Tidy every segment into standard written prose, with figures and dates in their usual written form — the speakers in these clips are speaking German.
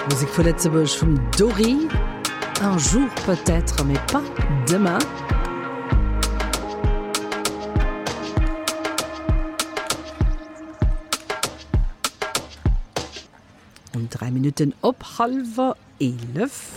Musique pour Letzebusch from Dori. Un jour peut-être, mais pas demain. Und 3 Minuten ob 10:30.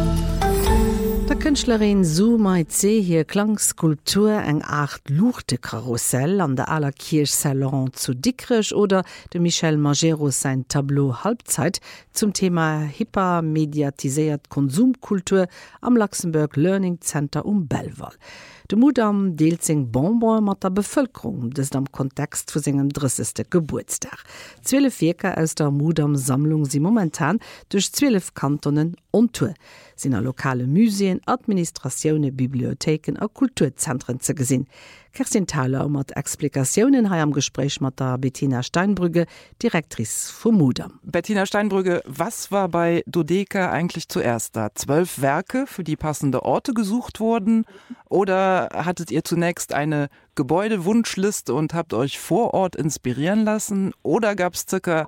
Der Künstlerin Su Mai-Tse hier Klangskulptur eng Art Luchte-Karussell an der Allerkirch-Salon zu Dickrich oder de Michel Magero sein Tableau Halbzeit zum Thema hypermediatisiert Konsumkultur am Luxemburg Learning Center Belval. De Mudam deelt seg Bonbon mat der Bevölkerung, das am Kontext vu segem 30. Geburtstag. 12 Werke aus der Mudam-Sammlung sie momentan durch 12 Kantonen on Tour. Sind lokale Museen, Administrationen, Bibliotheken und Kulturzentren zu gesehen. Kerstin Thaler mit Explikationen hier am Gespräch mit der Bettina Steinbrügge, Direktrice von Mudam. Bettina Steinbrügge, was war bei Dodeca eigentlich zuerst da? 12 Werke, für die passende Orte gesucht wurden? Oder hattet ihr zunächst eine Gebäudewunschliste und habt euch vor Ort inspirieren lassen? Oder gab es ca.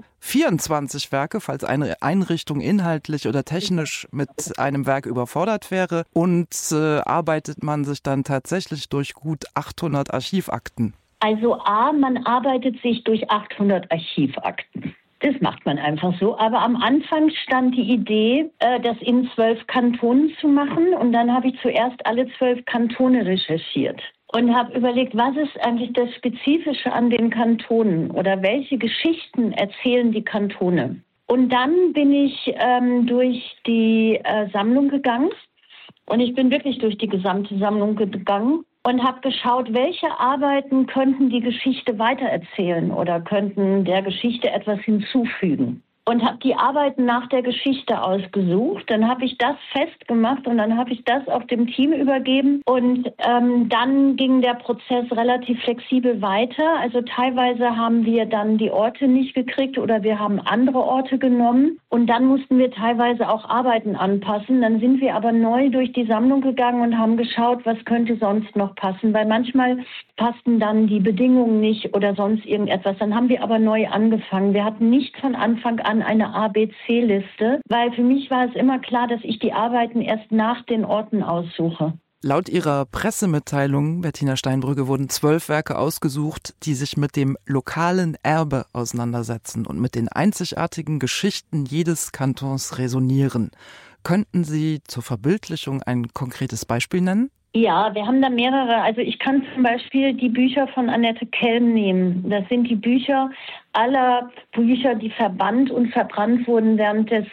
24 Werke, falls eine Einrichtung inhaltlich oder technisch mit einem Werk überfordert wäre? Und arbeitet man sich dann tatsächlich durch gut 800 Archivakten? Also man arbeitet sich durch 800 Archivakten. Das macht man einfach so. Aber am Anfang stand die Idee, das in 12 Kantonen zu machen. Und dann habe ich zuerst alle 12 Kantone recherchiert. Und habe überlegt, was ist eigentlich das Spezifische an den Kantonen oder welche Geschichten erzählen die Kantone. Und dann bin ich durch die Sammlung gegangen und ich bin wirklich durch die gesamte Sammlung gegangen und habe geschaut, welche Arbeiten könnten die Geschichte weitererzählen oder könnten der Geschichte etwas hinzufügen. Und habe die Arbeiten nach der Geschichte ausgesucht. Dann habe ich das festgemacht und dann habe ich das auch dem Team übergeben. Und dann ging der Prozess relativ flexibel weiter. Also teilweise haben wir dann die Orte nicht gekriegt oder wir haben andere Orte genommen. Und dann mussten wir teilweise auch Arbeiten anpassen. Dann sind wir aber neu durch die Sammlung gegangen und haben geschaut, was könnte sonst noch passen. Weil manchmal passten dann die Bedingungen nicht oder sonst irgendetwas. Dann haben wir aber neu angefangen. Wir hatten nicht von Anfang an eine ABC-Liste, weil für mich war es immer klar, dass ich die Arbeiten erst nach den Orten aussuche. Laut Ihrer Pressemitteilung, Bettina Steinbrügge, wurden 12 Werke ausgesucht, die sich mit dem lokalen Erbe auseinandersetzen und mit den einzigartigen Geschichten jedes Kantons resonieren. Könnten Sie zur Verbildlichung ein konkretes Beispiel nennen? Ja, wir haben da mehrere. Also ich kann zum Beispiel die Bücher von Annette Kelm nehmen. Das sind die Bücher aller Bücher, die verbannt und verbrannt wurden während des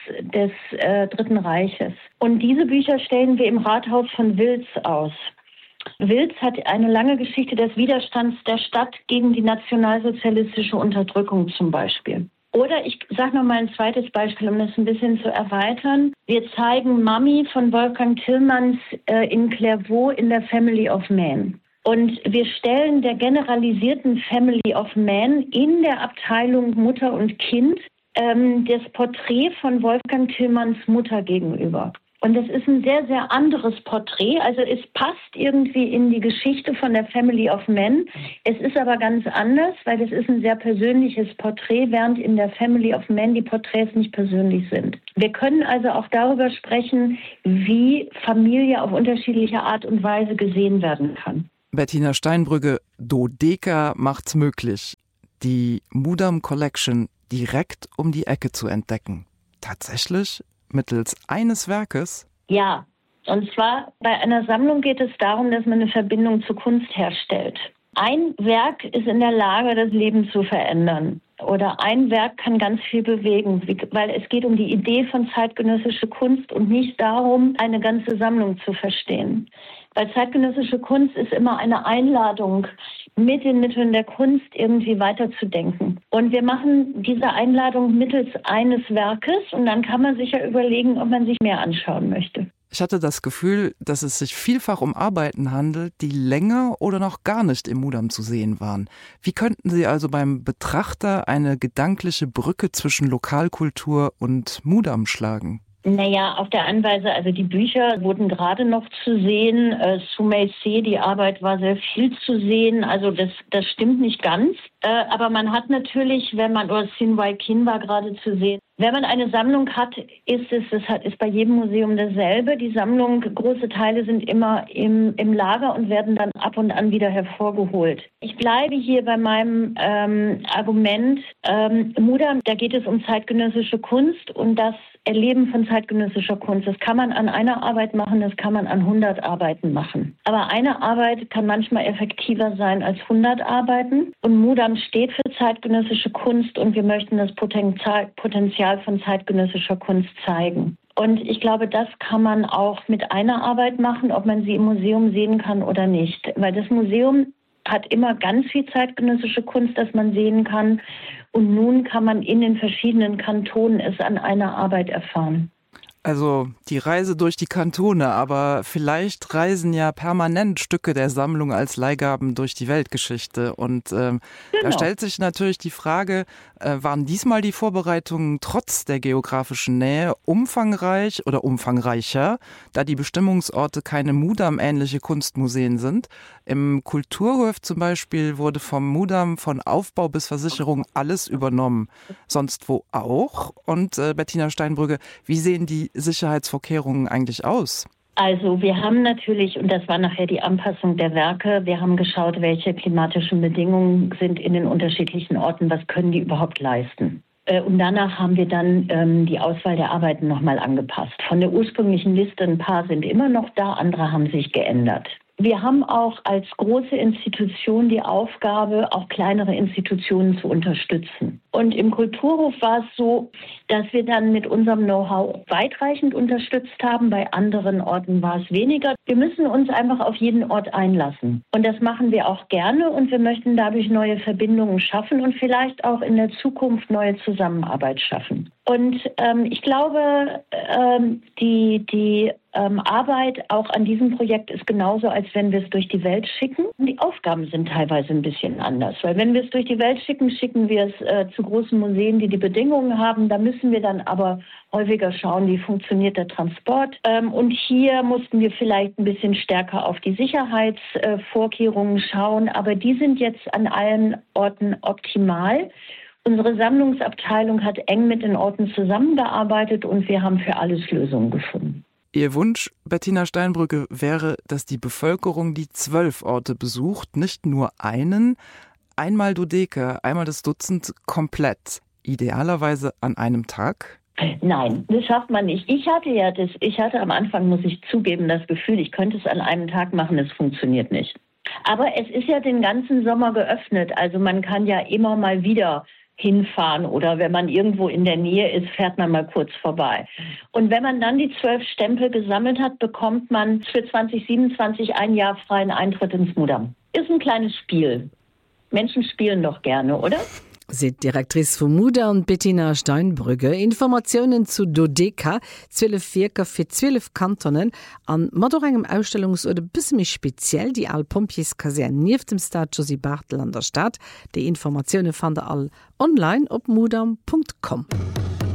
Dritten Reiches. Und diese Bücher stellen wir im Rathaus von Wils aus. Wils hat eine lange Geschichte des Widerstands der Stadt gegen die nationalsozialistische Unterdrückung zum Beispiel. Oder ich sage noch mal ein zweites Beispiel, um das ein bisschen zu erweitern. Wir zeigen Mami von Wolfgang Tillmanns in Clairvaux in der Family of Man. Und wir stellen der generalisierten Family of Man in der Abteilung Mutter und Kind das Porträt von Wolfgang Tillmanns Mutter gegenüber. Und das ist ein sehr, sehr anderes Porträt. Also es passt irgendwie in die Geschichte von der Family of Men. Es ist aber ganz anders, weil es ist ein sehr persönliches Porträt, während in der Family of Men die Porträts nicht persönlich sind. Wir können also auch darüber sprechen, wie Familie auf unterschiedliche Art und Weise gesehen werden kann. Bettina Steinbrügge, Dodeca macht's möglich, die Mudam Collection direkt um die Ecke zu entdecken. Tatsächlich? Mittels eines Werkes? Ja, und zwar bei einer Sammlung geht es darum, dass man eine Verbindung zur Kunst herstellt. Ein Werk ist in der Lage, das Leben zu verändern. Oder ein Werk kann ganz viel bewegen, weil es geht um die Idee von zeitgenössischer Kunst und nicht darum, eine ganze Sammlung zu verstehen. Weil zeitgenössische Kunst ist immer eine Einladung, mit den Mitteln der Kunst irgendwie weiterzudenken. Und wir machen diese Einladung mittels eines Werkes und dann kann man sich ja überlegen, ob man sich mehr anschauen möchte. Ich hatte das Gefühl, dass es sich vielfach um Arbeiten handelt, die länger oder noch gar nicht im Mudam zu sehen waren. Wie könnten Sie also beim Betrachter eine gedankliche Brücke zwischen Lokalkultur und Mudam schlagen? Naja, auf der einen Weise, also die Bücher wurden gerade noch zu sehen. Su Mai-Tse, die Arbeit war sehr viel zu sehen. Also das stimmt nicht ganz. Aber man hat natürlich, wenn man, oder Sinwai Kin war gerade zu sehen, wenn man eine Sammlung hat, ist bei jedem Museum dasselbe. Die Sammlung, große Teile sind immer im Lager und werden dann ab und an wieder hervorgeholt. Ich bleibe hier bei meinem Argument, Mudam, da geht es um zeitgenössische Kunst und das Erleben von zeitgenössischer Kunst. Das kann man an einer Arbeit machen, das kann man an 100 Arbeiten machen. Aber eine Arbeit kann manchmal effektiver sein als 100 Arbeiten. Und Mudam steht für zeitgenössische Kunst und wir möchten das Potenzial von zeitgenössischer Kunst zeigen. Und ich glaube, das kann man auch mit einer Arbeit machen, ob man sie im Museum sehen kann oder nicht. Weil das Museum hat immer ganz viel zeitgenössische Kunst, das man sehen kann. Und nun kann man in den verschiedenen Kantonen es an einer Arbeit erfahren. Also die Reise durch die Kantone, aber vielleicht reisen ja permanent Stücke der Sammlung als Leihgaben durch die Weltgeschichte. Und Da stellt sich natürlich die Frage, waren diesmal die Vorbereitungen trotz der geografischen Nähe umfangreich oder umfangreicher, da die Bestimmungsorte keine Mudam-ähnliche Kunstmuseen sind? Im Kulturhof zum Beispiel wurde vom Mudam von Aufbau bis Versicherung alles übernommen. Sonst wo auch? Und Bettina Steinbrügge, wie sehen die Sicherheitsvorkehrungen eigentlich aus? Also wir haben natürlich, und das war nachher die Anpassung der Werke, wir haben geschaut, welche klimatischen Bedingungen sind in den unterschiedlichen Orten, was können die überhaupt leisten. Und danach haben wir dann die Auswahl der Arbeiten nochmal angepasst. Von der ursprünglichen Liste ein paar sind immer noch da, andere haben sich geändert. Wir haben auch als große Institution die Aufgabe, auch kleinere Institutionen zu unterstützen. Und im Kulturhof war es so, dass wir dann mit unserem Know-how weitreichend unterstützt haben. Bei anderen Orten war es weniger. Wir müssen uns einfach auf jeden Ort einlassen. Und das machen wir auch gerne und wir möchten dadurch neue Verbindungen schaffen und vielleicht auch in der Zukunft neue Zusammenarbeit schaffen. Und ich glaube, die Arbeit auch an diesem Projekt ist genauso, als wenn wir es durch die Welt schicken. Die Aufgaben sind teilweise ein bisschen anders, weil wenn wir es durch die Welt schicken, schicken wir es zu großen Museen, die die Bedingungen haben. Da müssen wir dann aber häufiger schauen, wie funktioniert der Transport. Und hier mussten wir vielleicht ein bisschen stärker auf die Sicherheitsvorkehrungen schauen, aber die sind jetzt an allen Orten optimal. Unsere Sammlungsabteilung hat eng mit den Orten zusammengearbeitet und wir haben für alles Lösungen gefunden. Ihr Wunsch, Bettina Steinbrügge, wäre, dass die Bevölkerung die 12 Orte besucht, nicht nur einen, einmal Dodeka, einmal das Dutzend komplett, idealerweise an einem Tag? Nein, das schafft man nicht. Ich hatte am Anfang, muss ich zugeben, das Gefühl, ich könnte es an einem Tag machen, es funktioniert nicht. Aber es ist ja den ganzen Sommer geöffnet, also man kann ja immer mal wieder hinfahren oder wenn man irgendwo in der Nähe ist, fährt man mal kurz vorbei. Und wenn man dann die 12 Stempel gesammelt hat, bekommt man für 2027 ein Jahr freien Eintritt ins Mudam. Ist ein kleines Spiel. Menschen spielen doch gerne, oder? Seht Direktrice vom Mudam Bettina Steinbrügge. Informationen zu Dodeka, 12 Werke für 12 Kantonen, an Madorengem Ausstellungs- oder bisschen mich speziell die Al-Pompiers-Kaserne neben dem Stad Josie Bartel an der Stadt. Die Informationen fand ihr all online auf mudam.com.